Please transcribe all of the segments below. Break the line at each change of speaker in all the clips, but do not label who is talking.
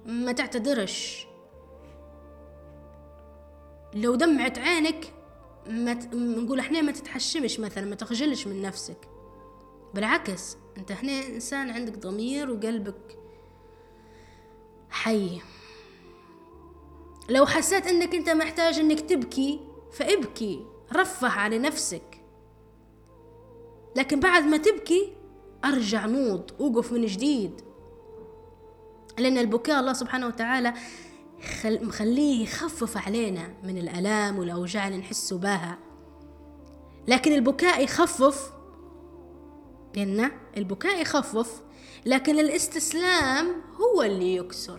ما تعتذرش. لو دمعت عينك نقول احنا ما تتحشمش مثلا، ما تخجلش من نفسك، بالعكس انت هنا انسان عندك ضمير وقلبك حي. لو حسيت انك انت محتاج انك تبكي فابكي، رفه على نفسك، لكن بعد ما تبكي ارجع نوض، اوقف من جديد، لان البكاء الله سبحانه وتعالى مخليه يخفف علينا من الالام والاوجاع اللي نحس بها. لكن البكاء يخفف، لان البكاء يخفف، لكن الاستسلام هو اللي يكسر.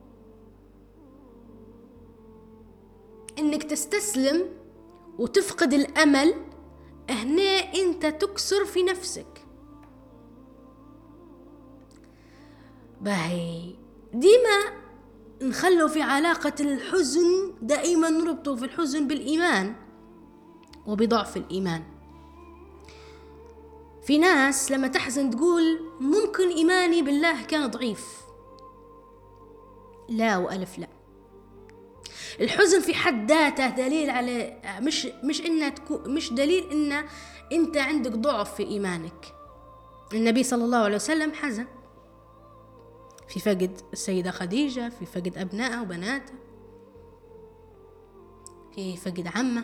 انك تستسلم وتفقد الامل، هنا انت تكسر في نفسك. باهي ديما نخلو في علاقة الحزن، دائما نربطه في الحزن بالإيمان وبضعف الإيمان. في ناس لما تحزن تقول ممكن إيماني بالله كان ضعيف. لا وألف لا. الحزن في حد ذاته دليل على مش دليل إن أنت عندك ضعف في إيمانك. النبي صلى الله عليه وسلم حزن في فقد السيدة خديجة، في فقد أبنائها وبناتها، في فقد عمه.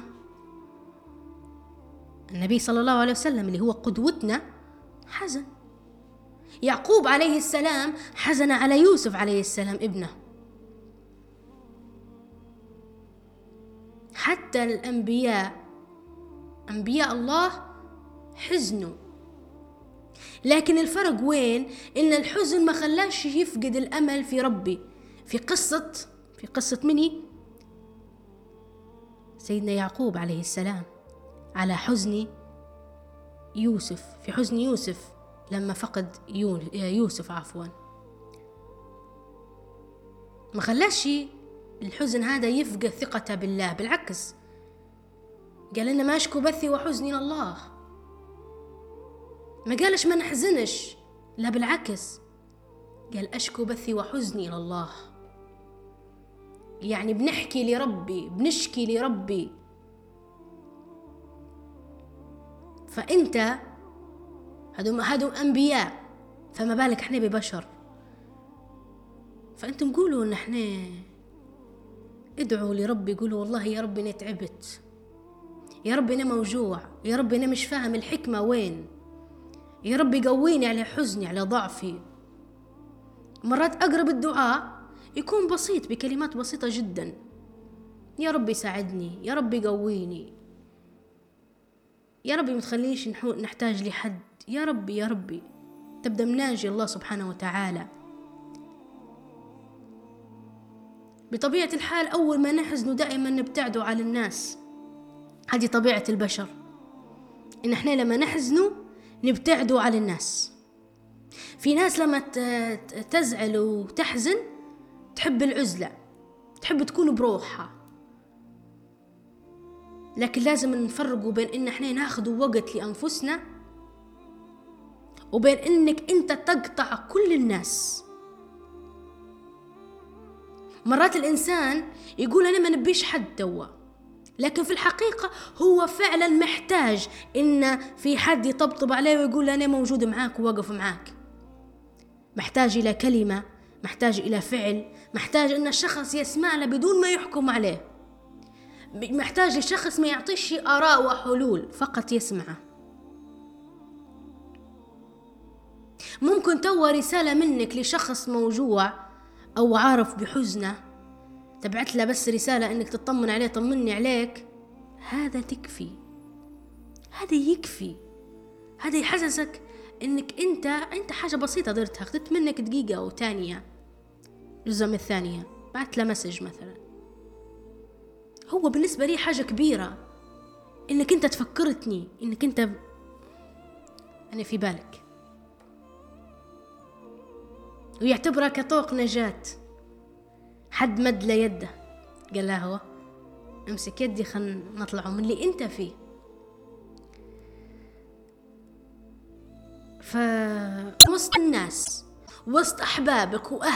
النبي صلى الله عليه وسلم اللي هو قدوتنا حزن. يعقوب عليه السلام حزن على يوسف عليه السلام ابنه. حتى الأنبياء، أنبياء الله حزنوا. لكن الفرق وين؟ إن الحزن ما خلاش يفقد الأمل في ربي. في قصة مني سيدنا يعقوب عليه السلام على حزن يوسف، في حزن يوسف لما فقد يوسف ما خلاش الحزن هذا يفقد ثقته بالله، بالعكس قال إن ما أشكو بثي وحزني إلى الله. ما قالش ما نحزنش، لا بالعكس قال أشكو بثي وحزني إلى الله. يعني بنحكي لربي، بنشكي لربي. فأنت هادو أنبياء، فما بالك احنا ببشر. فأنتم قولوا إن احنا ادعوا لربي، قولوا والله يا ربي أنا تعبت، يا ربي أنا موجوع، يا ربي أنا مش فاهم الحكمة وين، يا ربي قويني على حزني على ضعفي. مرات أقرب الدعاء يكون بسيط بكلمات بسيطة جدا، يا ربي ساعدني، يا ربي قويني، يا ربي متخليش نحتاج لحد، يا ربي يا ربي. تبدأ مناجي الله سبحانه وتعالى. بطبيعة الحال أول ما نحزن دائما نبتعدوا على الناس، هذه طبيعة البشر، إن احنا لما نحزنوا نبتعدوا على الناس. في ناس لما تزعل وتحزن تحب العزلة، تحب تكون بروحها. لكن لازم نفرقوا بين إن احنا ناخذ وقت لأنفسنا وبين إنك أنت تقطع كل الناس. مرات الإنسان يقول أنا ما نبيش حد توا، لكن في الحقيقة هو فعلا محتاج إن في حد يطبطب عليه ويقول أنا موجود معاك وواقف معاك. محتاج إلى كلمة، محتاج إلى فعل، محتاج إن الشخص يسمع له بدون ما يحكم عليه، محتاج لشخص ما يعطيش آراء وحلول، فقط يسمعه. ممكن توا رسالة منك لشخص موجوع أو عارف بحزنه، تبعت له بس رسالة إنك تطمن عليه، طمني عليك، هذا تكفي، هذا يكفي، هذا يحسسك إنك أنت حاجة بسيطة درتها، أخذت منك دقيقة أو ثانية، جزء من الثانية، بعت له مسج مثلا. هو بالنسبة لي حاجة كبيرة إنك أنت تفكرتني، إنك أنت أنا في بالك، ويعتبرها كطوق نجاة. حد مد له يده قال له هو امسك يدي خلنا نطلعوا من اللي انت فيه. وسط الناس، وسط أحبابك وأهلك